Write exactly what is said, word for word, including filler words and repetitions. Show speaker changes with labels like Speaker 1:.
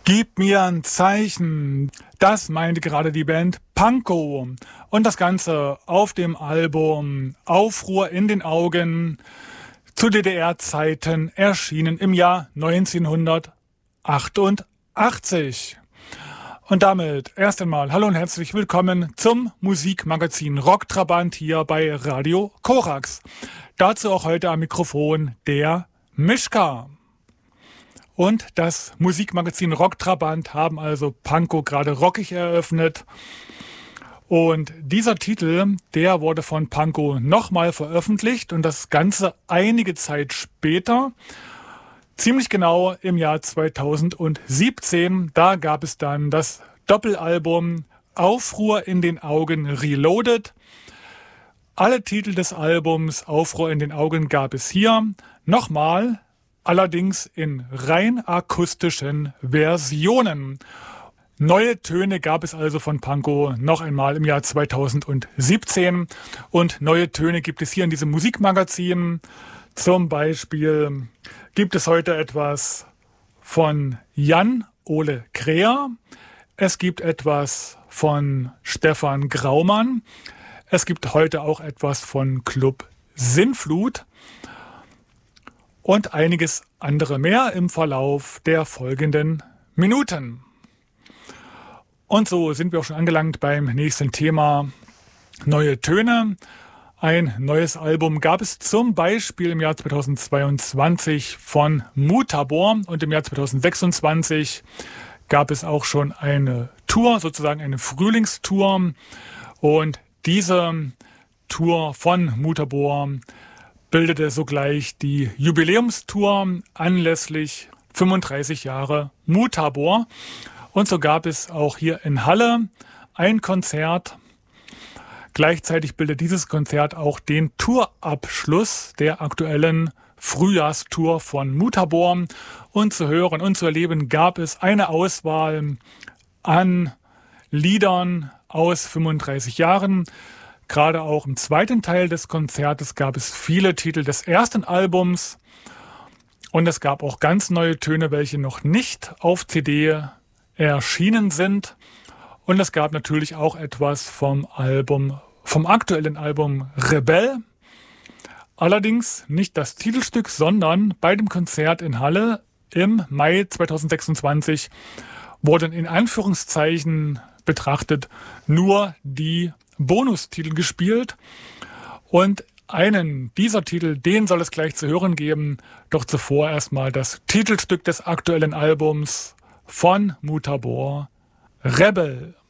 Speaker 1: Gib mir ein Zeichen. Das meinte gerade die Band Pankow. Und das Ganze auf dem Album Aufruhr in den Augen, zu D D R-Zeiten erschienen im Jahr neunzehnhundertachtundachtzig. Und damit erst einmal hallo und herzlich willkommen zum Musikmagazin Rocktrabant hier bei Radio Korax. Dazu auch heute am Mikrofon der Mischka. Und das Musikmagazin Rocktrabant haben also Pankow gerade rockig eröffnet. Und dieser Titel, der wurde von Pankow nochmal veröffentlicht und das Ganze einige Zeit später, ziemlich genau im Jahr zweitausendsiebzehn. Da gab es dann das Doppelalbum Aufruhr in den Augen Reloaded. Alle Titel des Albums Aufruhr in den Augen gab es hier nochmal, allerdings in rein akustischen Versionen. Neue Töne gab es also von Pankow noch einmal im Jahr zweitausendsiebzehn und neue Töne gibt es hier in diesem Musikmagazin. Zum Beispiel gibt es heute etwas von Jan Ole Kräher, es gibt etwas von Stefan Graumann, es gibt heute auch etwas von Club Sinnflut und einiges andere mehr im Verlauf der folgenden Minuten. Und so sind wir auch schon angelangt beim nächsten Thema: neue Töne. Ein neues Album gab es zum Beispiel im Jahr zweitausendzweiundzwanzig von Mutabor und im Jahr zweitausendsechsundzwanzig gab es auch schon eine Tour, sozusagen eine Frühlingstour. Und diese Tour von Mutabor bildete sogleich die Jubiläumstour anlässlich fünfunddreißig Jahre Mutabor. Und so gab es auch hier in Halle ein Konzert. Gleichzeitig bildet dieses Konzert auch den Tourabschluss der aktuellen Frühjahrstour von Mutabor. Und zu hören und zu erleben gab es eine Auswahl an Liedern aus fünfunddreißig Jahren. Gerade auch im zweiten Teil des Konzertes gab es viele Titel des ersten Albums. Und es gab auch ganz neue Töne, welche noch nicht auf C D erschienen sind. Und es gab natürlich auch etwas vom Album, vom aktuellen Album Rebell. Allerdings nicht das Titelstück, sondern bei dem Konzert in Halle im Mai zweitausendsechsundzwanzig wurden in Anführungszeichen betrachtet nur die Bonustitel gespielt. Und einen dieser Titel, den soll es gleich zu hören geben. Doch zuvor erstmal das Titelstück des aktuellen Albums von Mutabor, Rebell.